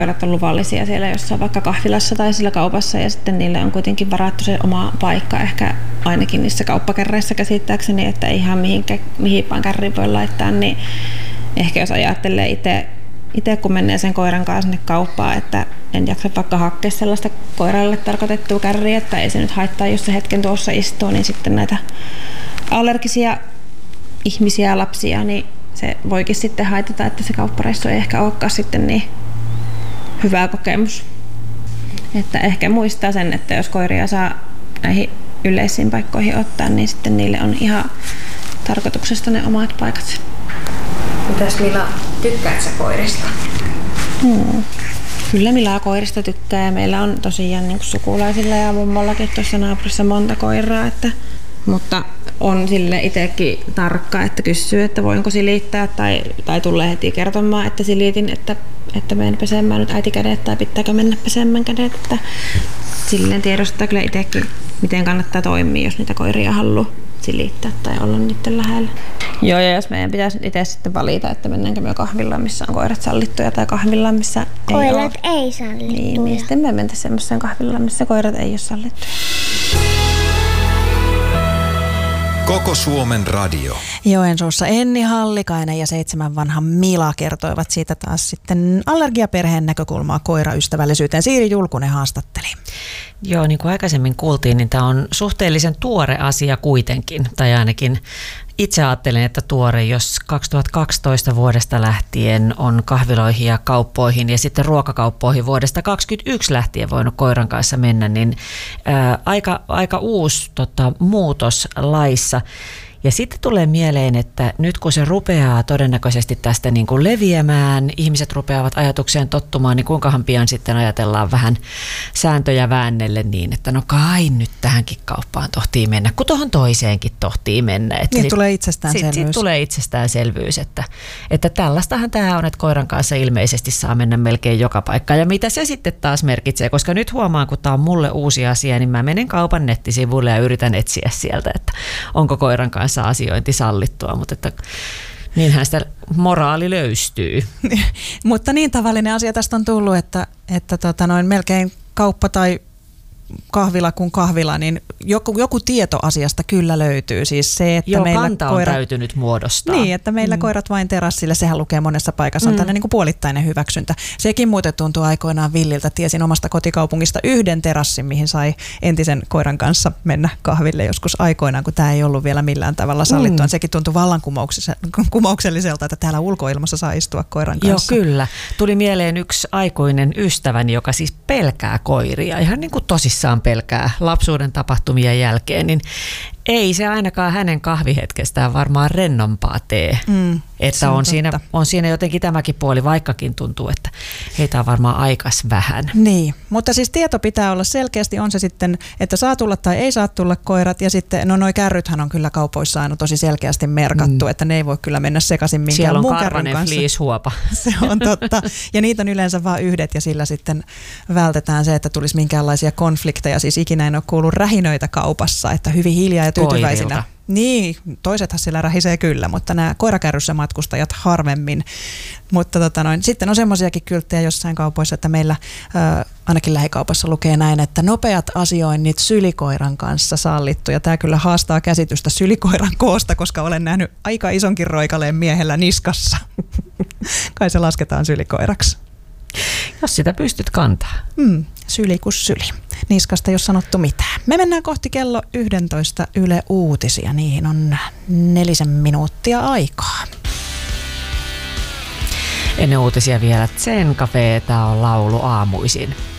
koirat on luvallisia siellä jossain vaikka kahvilassa tai sillä kaupassa ja sitten niille on kuitenkin varattu se oma paikka ehkä ainakin niissä kauppakerreissä käsittääkseni, että ei ihan mihin vaan kärriin voi laittaa, niin ehkä jos ajattelee itse kun menee sen koiran kanssa sinne kauppaan, että en jaksa vaikka hakea sellaista koiralle tarkoitettua kärriä, että ei se nyt haittaa, jos se hetken tuossa istuu, niin sitten näitä allergisia ihmisiä ja lapsia, niin se voikin sitten haitata, että se kauppareissu ei ehkä olekaan sitten niin hyvä kokemus. Että ehkä muistaa sen, että jos koiria saa näihin yleisiin paikkoihin ottaa, niin sitten niille on ihan tarkoituksesta ne omat paikat. Mitäs Mila, tykkäät sä koirista? Kyllä Milaa koirista tykkää ja meillä on tosiaan niin sukulaisilla ja mummollakin tuossa naapurissa monta koiraa, mutta on sille itsekin tarkka, että kysyy, että voinko silittää tai tulee heti kertomaan, että silitin, että menen pesemään nyt äiti kädet tai pitääkö mennä pesemään kädet, että silleen tiedostaa kyllä itsekin, miten kannattaa toimia, jos niitä koiria haluaa silittää tai olla niiden lähellä. Joo, ja jos meidän pitäisi itse sitten valita, että mennäänkö me kahvilaan, missä on koirat sallittuja tai kahvilaan, missä koirat ei sallittuja. Niin, sitten me mentäisiin semmoiseen kahvilaan, missä koirat ei ole sallittuja. Koko Suomen radio. Joensuussa Enni Hallikainen ja 7 vanha Mila kertoivat siitä taas sitten allergiaperheen näkökulmaa koiraystävällisyyteen. Siiri Julkunen haastatteli. Joo, niin kuin aikaisemmin kuultiin, niin tämä on suhteellisen tuore asia kuitenkin, tai ainakin itse ajattelen, että tuore, jos 2012 vuodesta lähtien on kahviloihin ja kauppoihin ja sitten ruokakauppoihin vuodesta 2021 lähtien voinut koiran kanssa mennä, niin aika uusi muutos laissa. Ja sitten tulee mieleen, että nyt kun se rupeaa todennäköisesti tästä niin kuin leviämään, ihmiset rupeavat ajatukseen tottumaan, niin kuinkahan pian sitten ajatellaan vähän sääntöjä väännelle niin, että no kai nyt tähänkin kauppaan tohtii mennä, kun tuohon toiseenkin tohtii mennä. Että niin tulee itsestäänselvyys. Sitten tulee itsestäänselvyys, että tällaistahan tämä on, että koiran kanssa ilmeisesti saa mennä melkein joka paikkaan. Ja mitä se sitten taas merkitsee, koska nyt huomaan, kun tämä on mulle uusi asia, niin mä menen kaupan nettisivuille ja yritän etsiä sieltä, että onko koiran kanssa asiointi sallittua, mutta että niinhän sitä moraali löystyy. Mutta niin tavallinen asia tästä on tullut, että melkein kauppa tai kahvila kuin kahvila, niin joku tieto asiasta kyllä löytyy. Siis se, että joo, meillä kanta on täytynyt muodostaa. Niin, että meillä koirat vain terassille, sehän lukee monessa paikassa, on tällainen niin kuin puolittainen hyväksyntä. Sekin muuten tuntuu aikoinaan villiltä. Tiesin omasta kotikaupungista yhden terassin, mihin sai entisen koiran kanssa mennä kahville joskus aikoinaan, kun tämä ei ollut vielä millään tavalla sallittua. Sekin tuntui vallankumoukselliselta, että täällä ulkoilmassa saa istua koiran kanssa. Joo, kyllä. Tuli mieleen yksi aikuinen ystäväni, joka siis pelkää koiria, ihan niin kuin tosissaan pelkää lapsuuden tapahtumien jälkeen, niin ei se ainakaan hänen kahvihetkestään varmaan rennompaa tee. Että on siinä jotenkin tämäkin puoli, vaikkakin tuntuu, että heitä on varmaan aikas vähän. Niin, mutta siis tieto pitää olla selkeästi, on se sitten, että saa tulla tai ei saa tulla koirat, ja sitten noi kärrythän on kyllä kaupoissa aina tosi selkeästi merkattu, että ne ei voi kyllä mennä sekaisin minkään muun kärryn kanssa. Siellä on fleecehuopa. Se on totta, ja niitä on yleensä vain yhdet, ja sillä sitten vältetään se, että tulisi minkäänlaisia konflikteja, siis ikinä en ole kuullut rähinöitä kaupassa, että hyvin hiljaa ja tyytyväisinä. Koirilta. Niin, toisethan siellä rähisee kyllä, mutta nämä koirakärryssä matkustajat harvemmin. Mutta sitten on semmoisiakin kylttejä jossain kaupoissa, että meillä ainakin lähikaupassa lukee näin, että nopeat asioinnit sylikoiran kanssa sallittu. Ja tämä kyllä haastaa käsitystä sylikoiran koosta, koska olen nähnyt aika isonkin roikaleen miehellä niskassa. Kai se lasketaan sylikoiraksi. Jos sitä pystyt kantaa. Syli kuin syli. Niskasta ei ole sanottu mitään. Me mennään kohti kello 11 Yle Uutisia. Niihin on 4 minuuttia aikaa. Ennen uutisia vielä Zen Cafe, tämä on laulu aamuisin.